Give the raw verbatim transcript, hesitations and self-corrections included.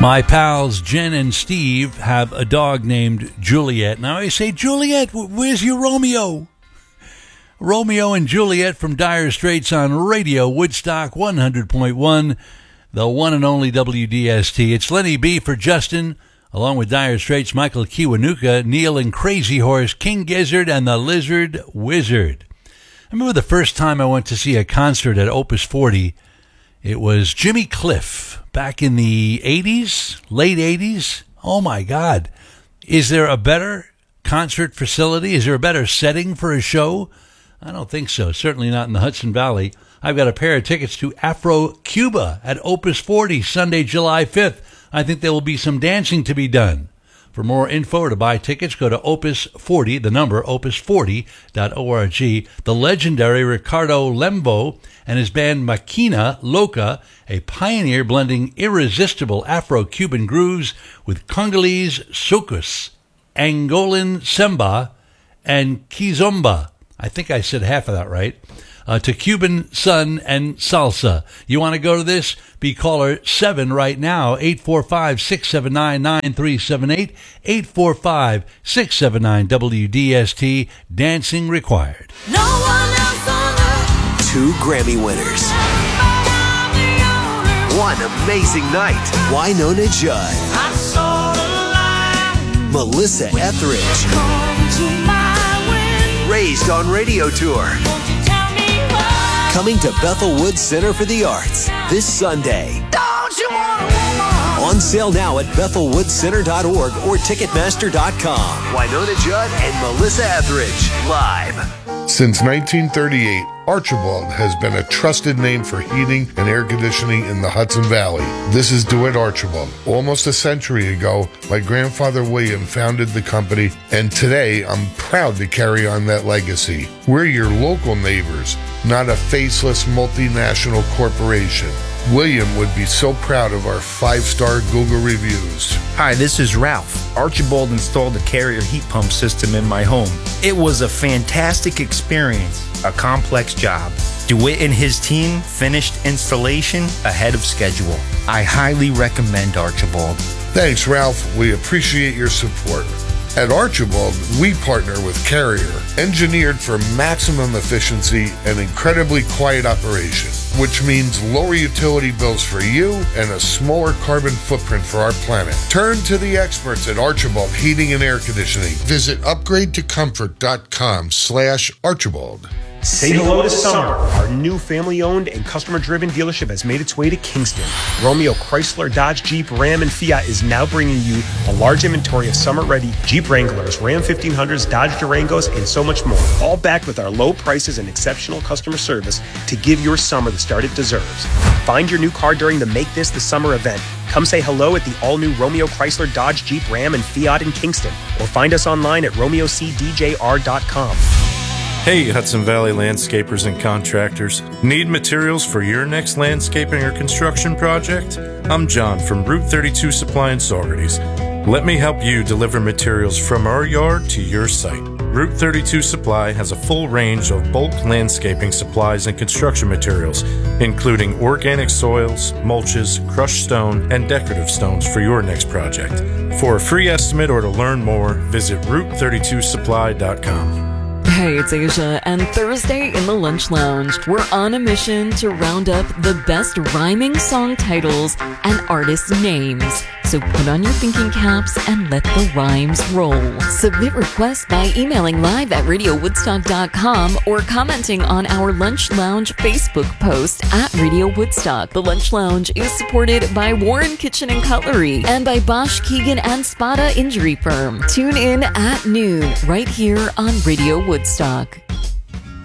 My pals Jen and Steve have a dog named Juliet. Now I say, Juliet, where's your Romeo? Romeo and Juliet from Dire Straits on Radio Woodstock one hundred point one, the one and only W D S T. It's Lenny B for Justin, along with Dire Straits, Michael Kiwanuka, Neil and Crazy Horse, King Gizzard, and the Lizard Wizard. I remember the first time I went to see a concert at Opus forty. It was Jimmy Cliff back in the eighties, late eighties. Oh, my God. Is there a better concert facility? Is there a better setting for a show? I don't think so. Certainly not in the Hudson Valley. I've got a pair of tickets to Afro Cuba at Opus forty, Sunday, July fifth. I think there will be some dancing to be done. For more info or to buy tickets, go to Opus forty, the number, opus forty dot org. The legendary Ricardo Lembo and his band Maquina Loca, a pioneer blending irresistible Afro-Cuban grooves with Congolese soukous, Angolan semba, and kizomba. I think I said half of that right. Uh, to Cuban sun and salsa. You want to go to this? Be caller seven right now, eight four five, six seven nine, nine three seven eight, eight four five, six seven nine, W D S T, dancing required. No one else on earth. Two Grammy winners. One amazing night. Wynonna Judd. I saw the light. Melissa Etheridge. Come to my window. Raised on Radio Tour. Coming to Bethel Woods Center for the Arts this Sunday. Don't you want a woman? On sale now at bethel woods center dot org or ticketmaster dot com. Wynonna Judd and Melissa Etheridge live. Since nineteen thirty-eight, Archibald has been a trusted name for heating and air conditioning in the Hudson Valley. This is DeWitt Archibald. Almost a century ago, my grandfather William founded the company, and today I'm proud to carry on that legacy. We're your local neighbors, not a faceless multinational corporation. William would be so proud of our five-star Google reviews. Hi, this is Ralph. Archibald installed a Carrier heat pump system in my home. It was a fantastic experience, a complex job. DeWitt and his team finished installation ahead of schedule. I highly recommend Archibald. Thanks, Ralph. We appreciate your support. At Archibald, we partner with Carrier, engineered for maximum efficiency and incredibly quiet operation, which means lower utility bills for you and a smaller carbon footprint for our planet. Turn to the experts at Archibald Heating and Air Conditioning. Visit upgrade to comfort dot com slash Archibald. Say hello to Summer. Our new family-owned and customer-driven dealership has made its way to Kingston. Romeo Chrysler, Dodge, Jeep, Ram, and Fiat is now bringing you a large inventory of summer-ready Jeep Wranglers, Ram fifteen hundreds, Dodge Durangos, and so much more. All backed with our low prices and exceptional customer service to give your summer the start it deserves. Find your new car during the Make This the Summer event. Come say hello at the all-new Romeo Chrysler, Dodge, Jeep, Ram, and Fiat in Kingston. Or find us online at romeo c d j r dot com. Hey, Hudson Valley landscapers and contractors. Need materials for your next landscaping or construction project? I'm John from Route thirty-two Supply in Saugerties. Let me help you deliver materials from our yard to your site. Route thirty-two Supply has a full range of bulk landscaping supplies and construction materials, including organic soils, mulches, crushed stone, and decorative stones for your next project. For a free estimate or to learn more, visit route thirty-two supply dot com. Hey, it's Asia, and Thursday in the Lunch Lounge, we're on a mission to round up the best rhyming song titles and artist names. So put on your thinking caps and let the rhymes roll. Submit requests by emailing live at radio woodstock dot com or commenting on our Lunch Lounge Facebook post at Radio Woodstock. The Lunch Lounge is supported by Warren Kitchen and Cutlery and by Bosch, Keegan, and Spada Injury Firm. Tune in at noon right here on Radio Woodstock.